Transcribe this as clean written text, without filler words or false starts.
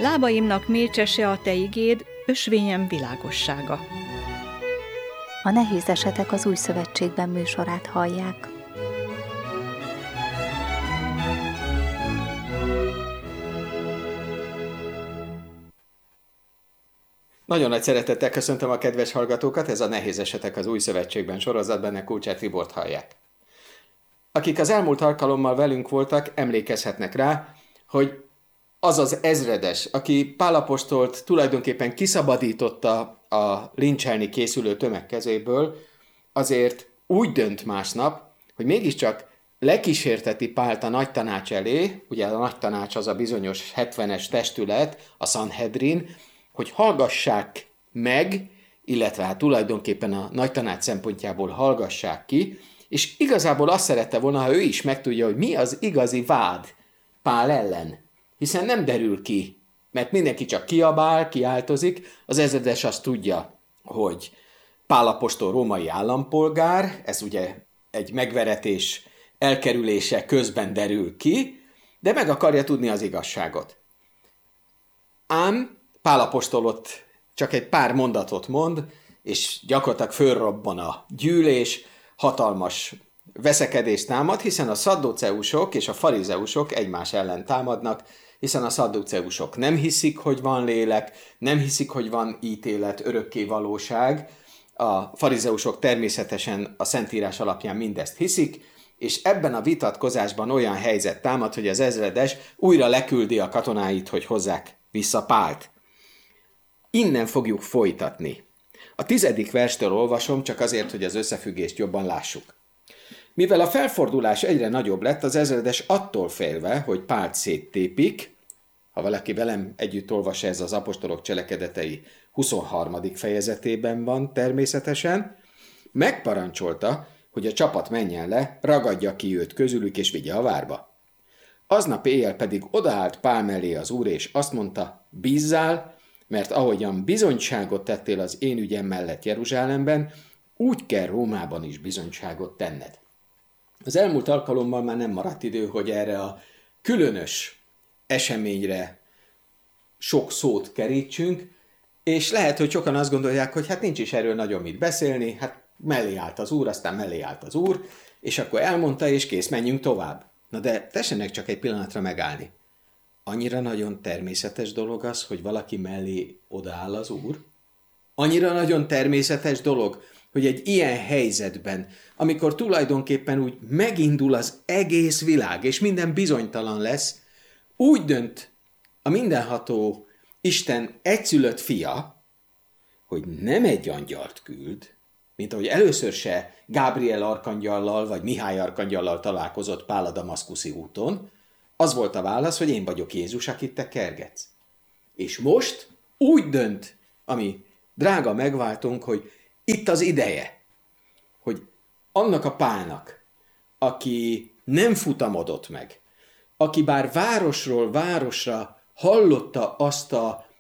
Lábaimnak mécsese a te igéd, ösvényem világossága. A Nehéz esetek az Új Szövetségben műsorát hallják. Nagyon nagy szeretettel köszöntöm a kedves hallgatókat, ez a Nehéz esetek az Új Szövetségben sorozat, benne Kulcsár Tibort hallják. Akik az elmúlt alkalommal velünk voltak, emlékezhetnek rá, hogy az az ezredes, aki Pál apostolt tulajdonképpen kiszabadította a lincselni készülő tömeg kezéből, azért úgy dönt másnap, hogy mégiscsak lekísérteti Pált a nagy tanács elé, ugye a nagy tanács az a bizonyos 70-es testület, a Sanhedrin, hogy hallgassák meg, illetve hát tulajdonképpen a nagy tanács szempontjából hallgassák ki, és igazából azt szerette volna, ha ő is megtudja, hogy mi az igazi vád Pál ellen, hiszen nem derül ki, mert mindenki csak kiabál, kiáltozik, az ezredes azt tudja, hogy Pál apostol római állampolgár, ez ugye egy megveretés elkerülése közben derül ki, de meg akarja tudni az igazságot. Ám Pál apostol ott csak egy pár mondatot mond, és gyakorlatilag fölrobban a gyűlés, hatalmas veszekedés támad, hiszen a szadduceusok és a farizeusok egymás ellen támadnak, hiszen a szadduceusok nem hiszik, hogy van lélek, nem hiszik, hogy van ítélet, örökké valóság, a farizeusok természetesen a Szentírás alapján mindezt hiszik, és ebben a vitatkozásban olyan helyzet támad, hogy az ezredes újra leküldi a katonáit, hogy hozzák vissza Pált. Innen fogjuk folytatni. A 10. verstől olvasom, csak azért, hogy az összefüggést jobban lássuk. Mivel a felfordulás egyre nagyobb lett, az ezredes attól félve, hogy Pált széttépik, ha valaki velem együtt olvassa, ez az apostolok cselekedetei 23. fejezetében van természetesen, megparancsolta, hogy a csapat menjen le, ragadja ki őt közülük és vigye a várba. Aznap éjjel pedig odaállt Pál mellé az Úr, és azt mondta, bízzál, mert ahogyan bizonyságot tettél az én ügyem mellett Jeruzsálemben, úgy kell Rómában is bizonyságot tenned. Az elmúlt alkalommal már nem maradt idő, hogy erre a különös eseményre sok szót kerítsünk, és lehet, hogy sokan azt gondolják, hogy hát nincs is erről nagyon mit beszélni, hát mellé állt az Úr, aztán mellé állt az Úr, és akkor elmondta, és kész, menjünk tovább. Na de tessenek csak egy pillanatra megállni. Annyira nagyon természetes dolog az, hogy valaki mellé odaáll az Úr? Annyira nagyon természetes dolog, hogy egy ilyen helyzetben, amikor tulajdonképpen úgy megindul az egész világ, és minden bizonytalan lesz, úgy dönt a mindenható Isten egyszülött fia, hogy nem egy angyalt küld, mint ahogy először se Gábriel arkangyallal vagy Mihály arkangyallal találkozott Pál a damaszkuszi úton, az volt a válasz, hogy én vagyok Jézus, akit te kergetsz. És most úgy dönt, ami drága megváltunk, hogy itt az ideje, hogy annak a Pálnak, aki nem futamodott meg, aki bár városról városra hallotta azt a